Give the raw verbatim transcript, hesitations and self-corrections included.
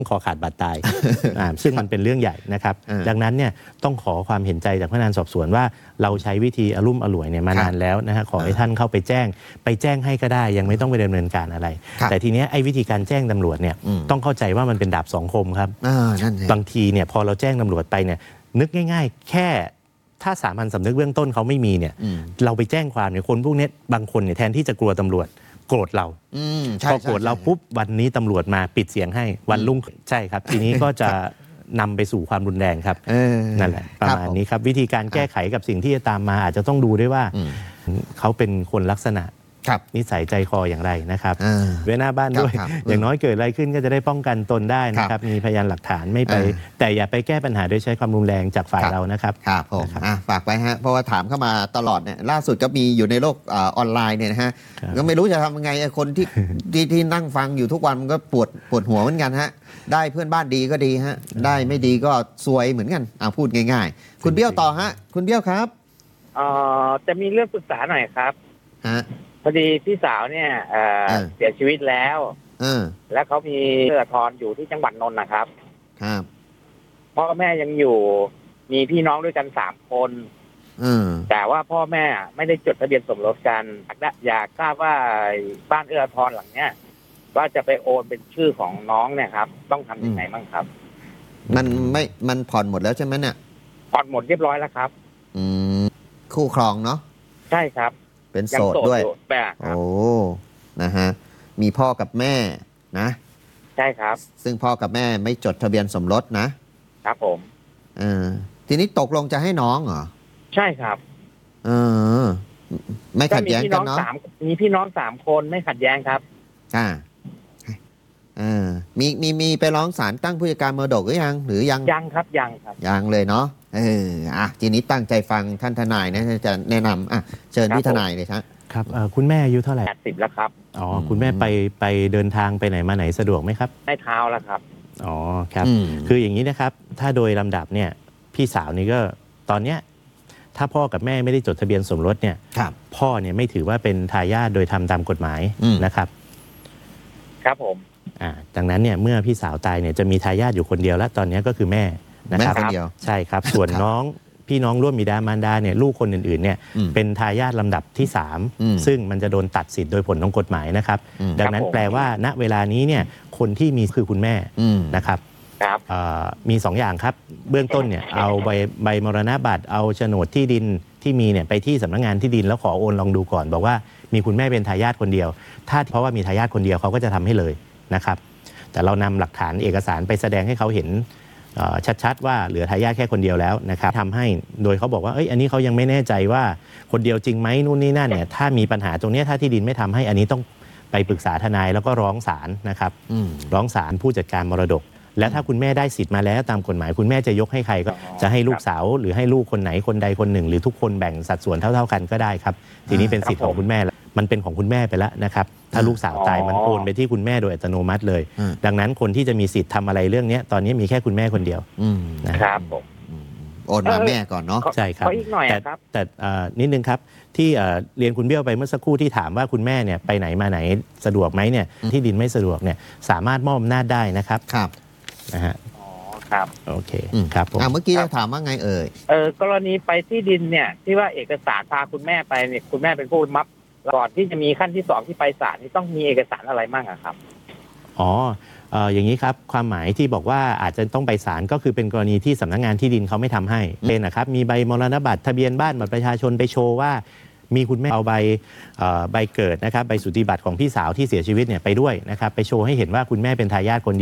คอขาดบาดตาย ซึ่งมันเป็นเรื่องใหญ่นะครับดังนั้นเนี่ยต้องขอความเห็นใจจากพนักงานสอบสวนว่าเราใช้วิธีอลุ่มอล่วยเนี่ยมานานแล้วนะฮะขอให้ท่านเข้าไปแจ้งไปแจ้งให้ก็ได้ยังไม่ต้องไปดำเนินการอะไรแต่ทีนี้ไอ้วิธีการแจ้งตำรวจเนี่ยต้องเข้าใจว่ามันเป็นดาบสองคมครับบางทีเนี่ยพอเราแจ้งตำรวจไปเนี่ยนึกง่ายๆแค่ถ้าสามัญสำนึกเบื้องต้นเขาไม่มีเนี่ยเราไปแจ้งความเนี่ยคนพวกนี้บางคนเนี่ยแทนที่จะกลัวตำรวจโกรธเราพอโกรธเราปุ๊บวันนี้ตำรวจมาปิดเสียงให้วันรุ่งใช่ครับทีนี้ก็จะนำไปสู่ความรุนแรงครับนั่นแหละประมาณนี้ครับวิธีการแก้ไขกับสิ่งที่จะตามมาอาจจะต้องดูด้วยว่าเขาเป็นคนลักษณะนิสัยใจคออย่างไรนะครับเว้นหน้าบ้านด้วยอย่างน้อยเกิดอะไรขึ้นก็จะได้ป้องกันตนได้นะครับมีพยานหลักฐานไม่ไปแต่อย่าไปแก้ปัญหาโดยใช้ความรุนแรงจากฝ่ายเรานะครับครับผมฝากไปฮะเพราะว่าถามเข้ามาตลอดเนี่ยล่าสุดก็มีอยู่ในโลกออนไลน์เนี่ยนะฮะก็ไม่รู้จะทำยังไงคนที่ที่ที่นั่งฟังอยู่ทุกวันมันก็ปวดปวดหัวเหมือนกันฮะได้เพื่อนบ้านดีก็ดีฮะได้ไม่ดีก็ซวยเหมือนกันอ่าพูดง่ายๆคุณเบี้ยวต่อฮะคุณเบี้ยวครับเอ่อจะมีเรื่องปรึกษาหน่อยครับฮะพอดีพี่สาวเนี่ย เอ่อ เสียชีวิตแล้วแล้วเขามีเสื้อทอนอยู่ที่จังหวัดนนท์นะครับครับพ่อแม่ยังอยู่มีพี่น้องด้วยกันสามคนแต่ว่าพ่อแม่ไม่ได้จดทะเบียนสมรสกันอยากทราบว่าบ้านเอื้อทรหลังเนี้ยว่าจะไปโอนเป็นชื่อของน้องเนี่ยครับต้องทำยังไงบ้างครับมันไม่มันผ่อนหมดแล้วใช่ไหมเนี่ยผ่อนหมดเรียบร้อยแล้วครับอืมคู่ครองเนาะใช่ครับเป็นโสดด้วยโอ้นะฮะมีพ่อกับแม่นะใช่ครับซึ่งพ่อกับแม่ไม่จดทะเบียนสมรสนะครับผมเออทีนี้ตกลงจะให้น้องเหรอใช่ครับเออไม่ขัดแย้งกันเนาะมีพี่น้องสามคนไม่ขัดแย้งครับอ่าเออมีมีมีไปร้องศาลตั้งผู้จัดการมรดกหรือยังหรือยังยังครับยังครับยังเลยเนาะเอออ่ะทีนี้ตั้งใจฟังท่านทนายนะจะแนะนำอ่ะเชิญพี่ทนายเลยครับครับคุณแม่อายุเท่าไหร่แปดสิบแล้วครับอ๋อคุณแม่ไปไปเดินทางไปไหนมาไหนสะดวกไหมครับไม่เท้าแล้วครับอ๋อครับคืออย่างนี้นะครับถ้าโดยลำดับเนี่ยพี่สาวนี่ก็ตอนเนี้ยถ้าพ่อกับแม่ไม่ได้จดทะเบียนสมรสเนี่ยพ่อเนี่ยไม่ถือว่าเป็นทายาทโดยทำตามกฎหมายนะครับครับผมอ่าดังนั้นเนี่ยเมื่อพี่สาวตายเนี่ยจะมีทายาทอยู่คนเดียวแล้วตอนนี้ก็คือแม่นะครับแม่คนเดียวใช่ครับส่วนน้องพี่น้องร่วมบิดามารดาเนี่ยลูกคนอื่นๆเนี่ยเป็นทายาทลำดับที่สามซึ่งมันจะโดนตัดสิทธิ์โดยผลของกฎหมายนะครับดังนั้นแปลว่าณเวลานี้เนี่ยคนที่มีคือคุณแม่นะครับมีสองอย่างครับเบื้องต้นเนี่ยเอาใบใบมรณบัตรเอาโฉนดที่ดินที่มีเนี่ยไปที่สำนักงานที่ดินแล้วขอโอนลองดูก่อนบอกว่ามีคุณแม่เป็นทายาทคนเดียวถ้าเพราะว่ามีทายาทคนเดียวเขาก็จะทำให้เลยนะครับแต่เรานำหลักฐานเอกสารไปแสดงให้เขาเห็นชัดๆว่าเหลือทายาทแค่คนเดียวแล้วนะครับทำให้โดยเขาบอกว่าเอ้ยอันนี้เขายังไม่แน่ใจว่าคนเดียวจริงไหมนู่นนี่นั่นเนี่ยถ้ามีปัญหาตรงนี้ถ้าที่ดินไม่ทำให้อันนี้ต้องไปปรึกษาทนายแล้วก็ร้องศาลนะครับร้องศาลผู้จัดการมรดกและถ้าคุณแม่ได้สิทธิ์มาแล้วตามกฎหมายคุณแม่จะยกให้ใครก็จะให้ลูกสาวหรือให้ลูกคนไหนคนใดคนหนึ่งหรือทุกคนแบ่งสัดส่วนเท่าๆกันก็ได้ครับทีนี้เป็นสิทธิ์ของคุณแม่มันเป็นของคุณแม่ไปแล้วนะครับถ้าลูกสาวตายมันโอนไปที่คุณแม่โดยอัตโนมัติเลยดังนั้นคนที่จะมีสิทธิ์ทำอะไรเรื่องนี้ตอนนี้มีแค่คุณแม่คนเดียวนะครับผมโอนมาแม่ก่อนเนาะใช่ครับแต่แต่นิดนึงครับที่เรียนคุณเบี้ยวไปเมื่อสักครู่ที่ถามว่าคุณแม่เนี่ยไปไหนมาไหนสะดวกไหมเนี่ยที่ดินไม่สะดวกเนี่ยสามารถมอบอำนาจได้นะครับครับนะฮะอ๋อครับโอเคครับผมเมื่อกี้จะถามว่าไงเอ่ยเออกรณีไปที่ดินเนี่ยที่ว่าเอกสารพาคุณแม่ไปเนี่ยคุณแม่เป็นผู้มับก่อนที่จะมีขั้นที่สองที่ไปศาลนี่ต้องมีเอกสารอะไรบ้างครับอ๋อเอ่ออย่างนี้ครับความหมายที่บอกว่าอาจจะต้องไปศาลก็คือเป็นกรณีที่สำนักงานที่ดินเขาไม่ทำให้เป็นนะครับมีใบมรณบัตรทะเบียนบ้านบัตรประชาชนไปโชว์ว่ามีคุณแม่เอาใบใบเกิดนะครับใบสุติบัตรของพี่สาวที่เสียชีวิตเนี่ยไปด้วยนะครับไปโชว์ให้เห็นว่าคุณแม่เป็นทายาทคน